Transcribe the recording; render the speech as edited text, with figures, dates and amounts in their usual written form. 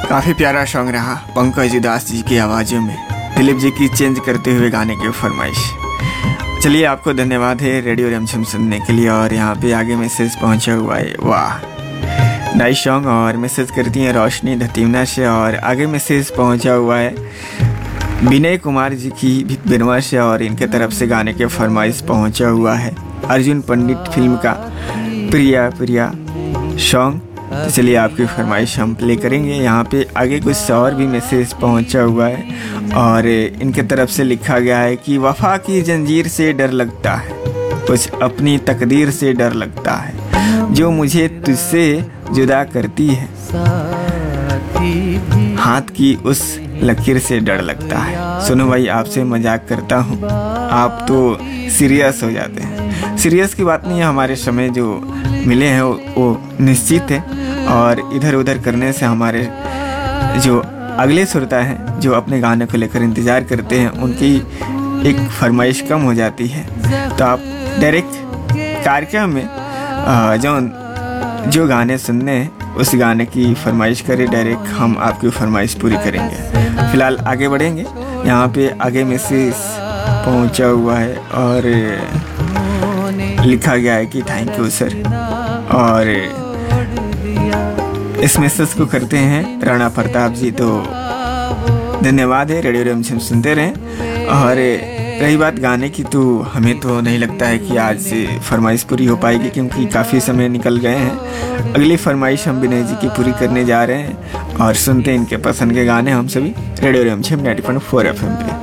काफ़ी प्यारा सॉन्ग रहा पंकज उधास जी की आवाज़ों में दिलीप जी की चेंज करते हुए गाने की फरमाइश। चलिए, आपको धन्यवाद है रेडियो रिमझिम सुनने के लिए। और यहाँ पे आगे मैसेज पहुँचा हुआ है, वाह नाइस सॉन्ग। और मैसेज करती हैं रोशनी धतीमना से। और आगे मैसेज पहुँचा हुआ है विनय कुमार जी की भितबिरवा से और इनके तरफ से गाने के फरमाइश पहुँचा हुआ है अर्जुन पंडित फिल्म का प्रिया प्रिया सॉन्ग। तो चलिए, आपकी फरमाइश हम प्ले करेंगे। यहाँ पे आगे कुछ और भी मैसेज पहुँचा हुआ है और इनके तरफ से लिखा गया है कि वफा की जंजीर से डर लगता है, कुछ अपनी तकदीर से डर लगता है, जो मुझे तुझसे जुदा करती है, हाथ की उस लकीर से डर लगता है। सुनो भाई, आपसे मजाक करता हूँ, आप तो सीरियस हो जाते हैं। सीरियस की बात नहीं है, हमारे समय जो मिले हैं वो निश्चित है। और इधर उधर करने से हमारे जो अगले श्रोता हैं जो अपने गाने को लेकर इंतज़ार करते हैं, उनकी एक फरमाइश कम हो जाती है। तो आप डायरेक्ट कार्यक्रम में जो गाने सुनने हैं उस गाने की फरमाइश करें, डायरेक्ट हम आपकी फरमाइश पूरी करेंगे। फ़िलहाल आगे बढ़ेंगे। यहाँ पे आगे मैसेज पहुँचा हुआ है और लिखा गया है कि थैंक यू सर। और इस मैसेज को करते हैं राणा प्रताप जी, तो धन्यवाद है। रेडियो रिमझिम सुनते रहें। और रही बात गाने की, तो हमें तो नहीं लगता है कि आज से फरमाइश पूरी हो पाएगी, क्योंकि काफ़ी समय निकल गए हैं। अगली फरमाइश हम विनय जी की पूरी करने जा रहे हैं और सुनते हैं इनके पसंद के गाने हम सभी रेडियो रिमझिम 90.4 FM पे।